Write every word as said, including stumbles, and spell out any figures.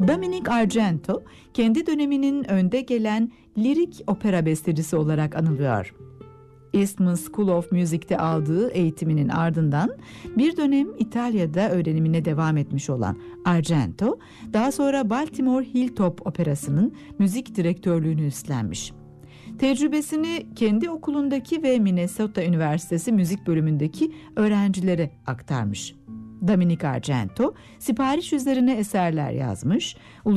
Dominic Argento, kendi döneminin önde gelen lirik opera bestecisi olarak anılıyor. Eastman School of Music'te aldığı eğitiminin ardından bir dönem İtalya'da öğrenimine devam etmiş olan Argento, daha sonra Baltimore Hilltop Operası'nın müzik direktörlüğünü üstlenmiş. Tecrübesini kendi okulundaki ve Minnesota Üniversitesi müzik bölümündeki öğrencilere aktarmış. Dominic Argento, sipariş üzerine eserler yazmış,